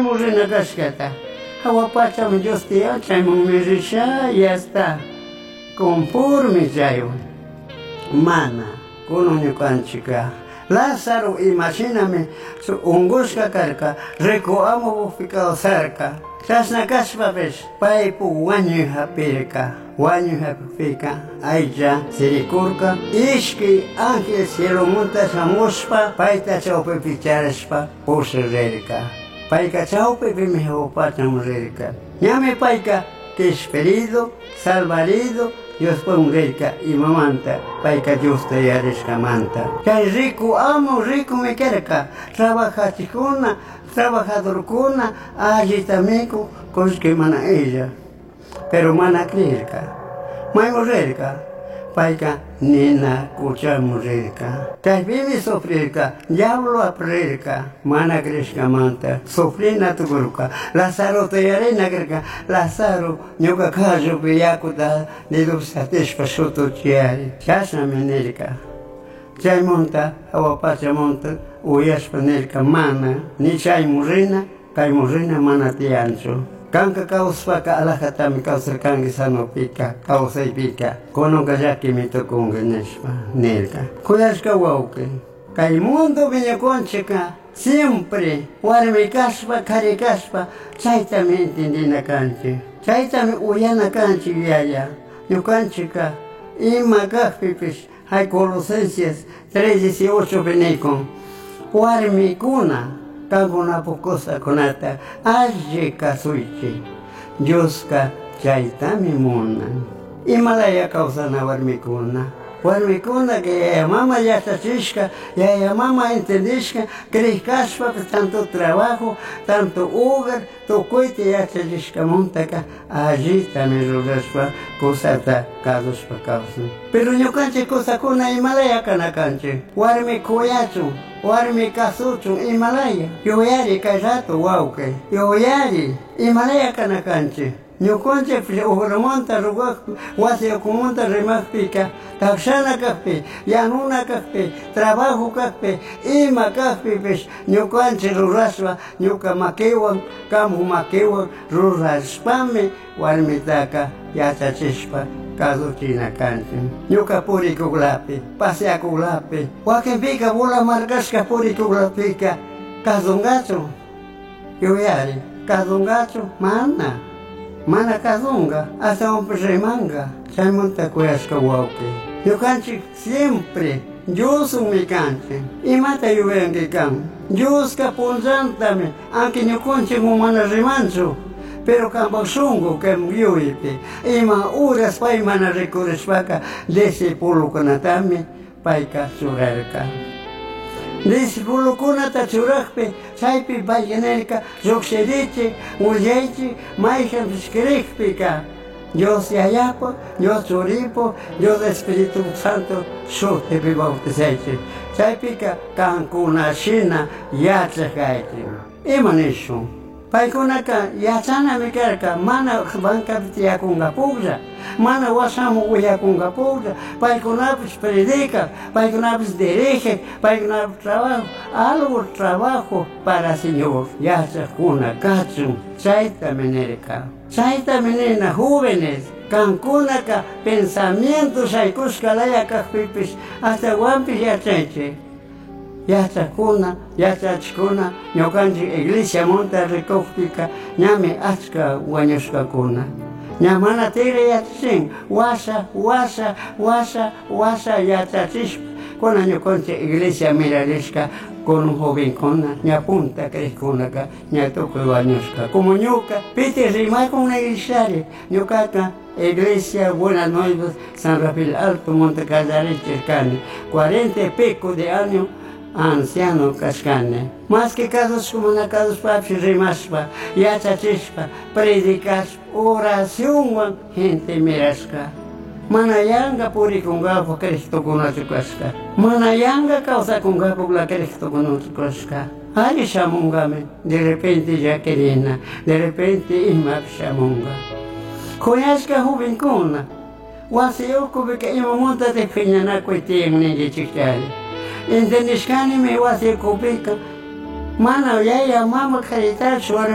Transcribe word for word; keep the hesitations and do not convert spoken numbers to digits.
murina cascata. Hawapacham justia, chaymun mirisha, ya está. Conforme chayo. Mana, kuno canchica. Lázaro, imagíname, su unguska carca, recuamo ficado cerca. Chasna caspa ves, paipu wanyu hapirka, wanyu hapirka, aija, siricurca, iski, ángel cielo monta samuspa, paita chaupe picharespa, posererica. Paika chaupe pimeho patam rerica. Llame paika, que es ferido, salvarido, Dios fue un rica y mamanta, paika justa y arescamanta. Que rico amo, rico me querca, trabaja chicuna, trabajador cuna, allí también con que mana ella. Pero mana clírica, maimo rica, paika nina cuchamos rica. También sofrica, diablo aprica, mana crescamanta, sofrina tu gruca, Lázaro te arena greca, Lázaro, nyoka cajo piacuda, de los satespa soto chiari, chasna menerica. Chay monta, agua pacha monta, uyas panerica mana, ni chay murrina, cay murrina mana tiancho. Kanka kauspa ka alakatami kausar kangi sano pika, kausay pika, kono gajaki mito kunga nespa, nerka. Kuyashka wauke, kay mundo viña conchica, siempre, warmi kaspa, kari kaspa, chaytami entendina kanchi, chaytami uyana kanchi yaya, yukanchika, ima kakpipis, hay Colosenses tres dieciocho venecon, warmi kuna, Kaguna pocosa conata, aje kasuichi, Juska chaitami muna. Himalaya causa na warmicuna. Warmicuna que ya mama ya tachishka, ya ya mama entendishka, cricaspa tanto trabajo, tanto ugar, to coite ya tachishka montaka, allí también rugaspa, cosata, casos pa causa. Pero no canche cosa cuna Himalaya canacanche, warmicuyachu. Warmi kasuchu Himalaya, yoyari kajato wauke, yoyari Himalaya kanakanche, nyukonche ugramonta rugak, wasi okumonta remakpika, takshana kakpe, yanuna kakpe, trabajo kakpe, ima kakpe pes, nyukonche ruraswa, nyuka makewan, kamu makewan, ruraspame, warmitaka, yachachispa. Caso china canchen. Nyuka puri kuglapi, pasea kuglapi. Wakin pika bula margasca puri kuglapika. Kazungacho. Yoyari, kazungacho, mana. Mana kazunga, hasta un remanga. Chaymonta kuyashka wauke. Yo canchi siempre. Yo soy mi canche. Y mata yo venga can. Yo escaponzantame. Aunque no conche un mana remancho. Pero cambosungo que murió y ima uras paimana recorrespaca de ese polo conatame paika surarca. De ese polo conata suracpe, saipi payanerica, joxeriche, ujeche, maijan skrekpica. Dios de Ayapo, Dios Uripo, Dios de Espíritu Santo, yo te bautizaste. Saipica, cancuna, china, yatzakaite. Imanisho. Paikunaka yachana mikarka mana banka tiakunga puja mana wasamu uyakunga puja paikunapis predica paikunapis dirige paikunapis trabajo algo trabajo para Señor yachakuna kachu chaita menerika chaita menena jóvenes cankunaka pensamientos aykuskalaya kakpipis hasta guampis yachenche Yachakuna, yachachkuna, ñokanchi iglesia monta recóptica, ñame achka wañushkakuna. Ñamana tigre yachachin, wasa, wasa, wasa, wasa yachachishpa. Kona ñokanchi iglesia mirarishka, con un joven kona, ñapunta creskunaka, ñatoque wañushka. Como ñuka, pite rimay con una iglesia, ñokaka, Iglesia Buenas Nuevas, San Rafael Alto, Monte Casareche, Cane, cuarenta y pico de años, anciano cascane. Más que casos como na casos papis rimaspa, yachachispa, predicas, oración, gente mirasca. Manayanga puri kungapo Cristo kunachukaska. Manayanga causa kungapo la Cristo kunachukaska. Ay shamungame, de repente ya querina, de repente imap shamunga. Koyaska jubincuna. Wasi yokubi que imamonta de peñana cuetieng ni chikari. Entendishkani me wasi kupika. Mana yaya mama caritar suara